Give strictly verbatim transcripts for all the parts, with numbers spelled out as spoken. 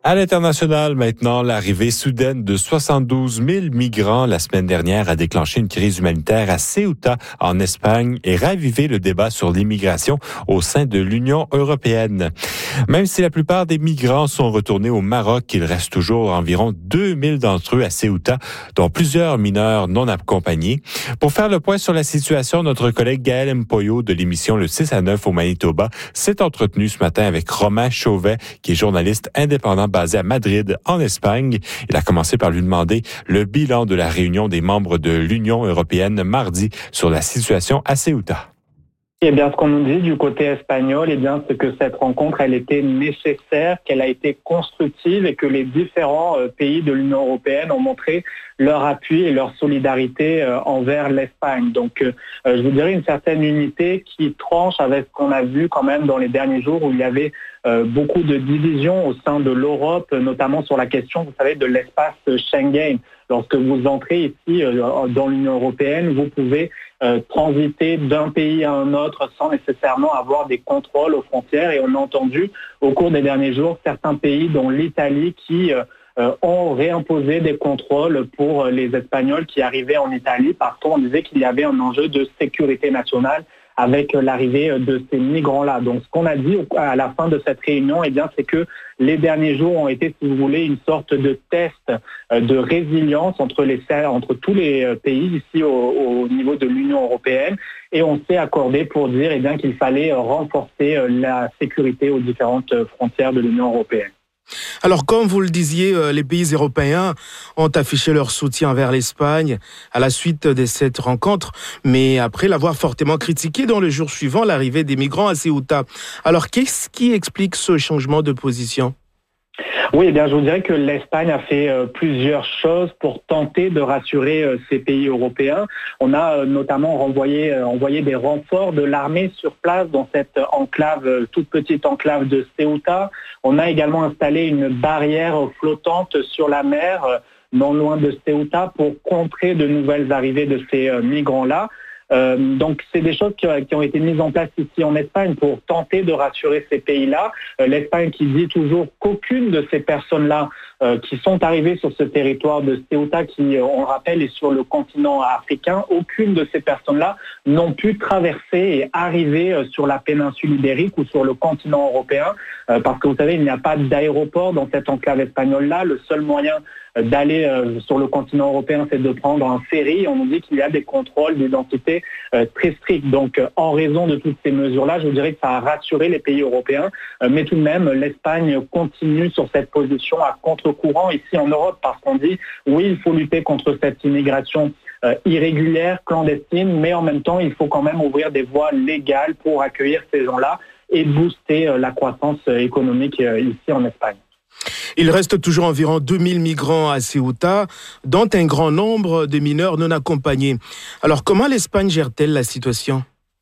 À l'international, maintenant, l'arrivée soudaine de soixante-douze mille migrants la semaine dernière a déclenché une crise humanitaire à Ceuta, en Espagne, et ravivé le débat sur l'immigration au sein de l'Union européenne. Même si la plupart des migrants sont retournés au Maroc, il reste toujours environ deux mille d'entre eux à Ceuta, dont plusieurs mineurs non accompagnés. Pour faire le point sur la situation, notre collègue Gaël Mpoyo de l'émission Le six à neuf au Manitoba s'est entretenu ce matin avec Romain Chauvet, qui est journaliste indépendant basé à Madrid, en Espagne. Il a commencé par lui demander le bilan de la réunion des membres de l'Union européenne mardi sur la situation à Ceuta. Eh bien, ce qu'on nous dit du côté espagnol, eh bien, c'est que cette rencontre, elle était nécessaire, qu'elle a été constructive et que les différents euh, pays de l'Union européenne ont montré leur appui et leur solidarité euh, envers l'Espagne. Donc, euh, je vous dirais une certaine unité qui tranche avec ce qu'on a vu quand même dans les derniers jours où il y avait euh, beaucoup de divisions au sein de l'Europe, notamment sur la question, vous savez, de l'espace Schengen. Lorsque vous entrez ici euh, dans l'Union européenne, vous pouvez euh, transiter d'un pays à un autre sans nécessairement avoir des contrôles aux frontières. Et on a entendu au cours des derniers jours certains pays, dont l'Italie, qui euh, euh, ont réimposé des contrôles pour les Espagnols qui arrivaient en Italie parce qu'on disait qu'il y avait un enjeu de sécurité nationale avec l'arrivée de ces migrants-là. Donc, ce qu'on a dit à la fin de cette réunion, eh bien, c'est que les derniers jours ont été, si vous voulez, une sorte de test de résilience entre, les, entre tous les pays ici au, au niveau de l'Union européenne. Et on s'est accordé pour dire eh bien, qu'il fallait renforcer la sécurité aux différentes frontières de l'Union européenne. Alors, comme vous le disiez, les pays européens ont affiché leur soutien vers l'Espagne à la suite de cette rencontre, mais après l'avoir fortement critiqué dans le jour suivant l'arrivée des migrants à Ceuta. Alors, qu'est-ce qui explique ce changement de position ? Oui, eh bien, je vous dirais que l'Espagne a fait euh, plusieurs choses pour tenter de rassurer euh, ces pays européens. On a euh, notamment renvoyé, euh, envoyé des renforts de l'armée sur place dans cette enclave, euh, toute petite enclave de Ceuta. On a également installé une barrière flottante sur la mer, euh, non loin de Ceuta, pour contrer de nouvelles arrivées de ces euh, migrants-là. Euh, donc, c'est des choses qui, qui ont été mises en place ici en Espagne pour tenter de rassurer ces pays-là. Euh, L'Espagne qui dit toujours qu'aucune de ces personnes-là euh, qui sont arrivées sur ce territoire de Ceuta, qui, on rappelle, est sur le continent africain, aucune de ces personnes-là n'ont pu traverser et arriver euh, sur la péninsule ibérique ou sur le continent européen, euh, parce que vous savez, il n'y a pas d'aéroport dans cette enclave espagnole-là. Le seul moyen d'aller euh, sur le continent européen, c'est de prendre un ferry. On nous dit qu'il y a des contrôles d'identité euh, très stricts. Donc, euh, en raison de toutes ces mesures-là, je vous dirais que ça a rassuré les pays européens. Euh, mais tout de même, l'Espagne continue sur cette position à contre-courant ici en Europe parce qu'on dit, oui, il faut lutter contre cette immigration euh, irrégulière, clandestine, mais en même temps, il faut quand même ouvrir des voies légales pour accueillir ces gens-là et booster euh, la croissance euh, économique euh, ici en Espagne. Il reste toujours environ deux mille migrants à Ceuta, dont un grand nombre de mineurs non accompagnés. Alors, comment l'Espagne gère-t-elle la situation ?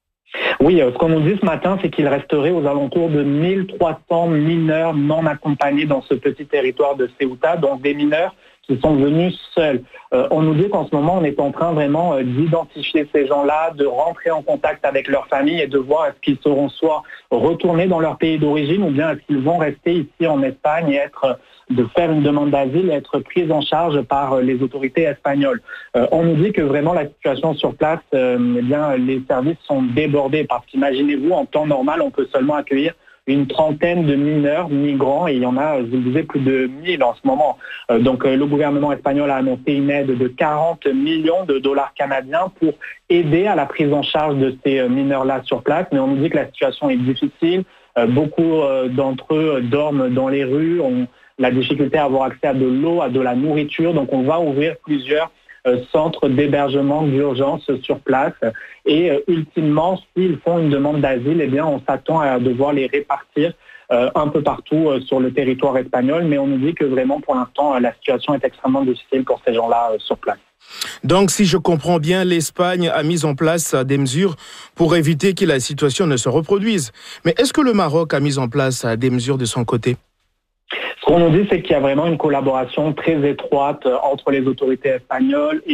Oui, ce qu'on nous dit ce matin, c'est qu'il resterait aux alentours de mille trois cents mineurs non accompagnés dans ce petit territoire de Ceuta, donc des mineurs qui sont venus seuls. Euh, on nous dit qu'en ce moment, on est en train vraiment euh, d'identifier ces gens-là, de rentrer en contact avec leurs familles et de voir est-ce qu'ils seront soit retournés dans leur pays d'origine ou bien est-ce qu'ils vont rester ici en Espagne et être, de faire une demande d'asile et être pris en charge par euh, les autorités espagnoles. Euh, on nous dit que vraiment la situation sur place, euh, eh bien, les services sont débordés parce qu'imaginez-vous, en temps normal, on peut seulement accueillir une trentaine de mineurs migrants et il y en a, je vous le disais, plus de mille en ce moment. Euh, donc euh, le gouvernement espagnol a annoncé une aide de quarante millions de dollars canadiens pour aider à la prise en charge de ces euh, mineurs-là sur place. Mais on nous dit que la situation est difficile. Euh, beaucoup euh, d'entre eux dorment dans les rues, ont la difficulté à avoir accès à de l'eau, à de la nourriture. Donc on va ouvrir plusieurs Euh, centres d'hébergement d'urgence sur place et euh, ultimement, s'ils font une demande d'asile, eh bien, on s'attend à devoir les répartir euh, un peu partout euh, sur le territoire espagnol, mais on nous dit que vraiment pour l'instant, euh, la situation est extrêmement difficile pour ces gens-là euh, sur place. Donc, si je comprends bien, l'Espagne a mis en place des mesures pour éviter que la situation ne se reproduise. Mais est-ce que le Maroc a mis en place des mesures de son côté ? Ce qu'on nous dit, c'est qu'il y a vraiment une collaboration très étroite entre les autorités espagnoles et